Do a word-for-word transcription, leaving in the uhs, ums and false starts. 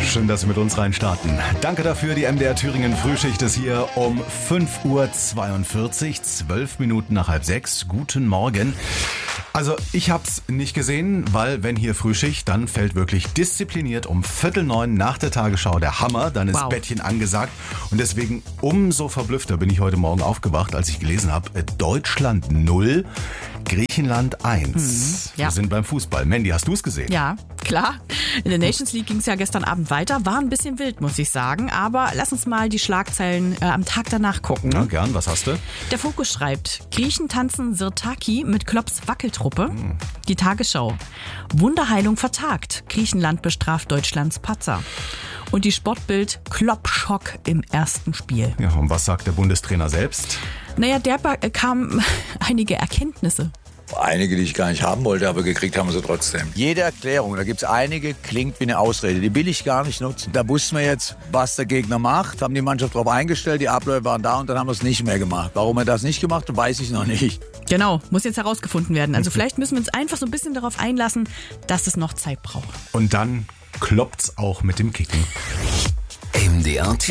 Schön, dass Sie mit uns reinstarten. Danke dafür. Die M D R Thüringen Frühschicht ist hier um fünf Uhr zweiundvierzig, zwölf Minuten nach halb sechs. Guten Morgen. Also ich hab's nicht gesehen, weil wenn hier Frühschicht, dann fällt wirklich diszipliniert um Viertel neun nach der Tagesschau der Hammer. Dann ist wow. Bettchen angesagt. Und deswegen umso verblüffter bin ich heute Morgen aufgewacht, als ich gelesen habe, Deutschland null, Griechenland eins. Mhm, ja. Wir sind beim Fußball. Mandy, hast du es gesehen? Ja, klar. In der Nations League ging es ja gestern Abend weiter. War ein bisschen wild, muss ich sagen. Aber lass uns mal die Schlagzeilen äh, am Tag danach gucken. Ja, gern. Was hast du? Der Fokus schreibt, Griechen tanzen Sirtaki mit Klopps Wackeltruppe. Mhm. Die Tagesschau. Wunderheilung vertagt. Griechenland bestraft Deutschlands Patzer. Und die Sportbild, Klopp-Schock im ersten Spiel. Ja, und was sagt der Bundestrainer selbst? Naja, der bekam einige Erkenntnisse. Einige, die ich gar nicht haben wollte, aber gekriegt haben wir sie trotzdem. Jede Erklärung, da gibt es einige, klingt wie eine Ausrede. Die will ich gar nicht nutzen. Da wussten wir jetzt, was der Gegner macht, haben die Mannschaft darauf eingestellt, die Abläufe waren da und dann haben wir es nicht mehr gemacht. Warum er das nicht gemacht hat, weiß ich noch nicht. Genau, muss jetzt herausgefunden werden. Also vielleicht müssen wir uns einfach so ein bisschen darauf einlassen, dass es noch Zeit braucht. Und dann kloppt's auch mit dem Kicken. M D R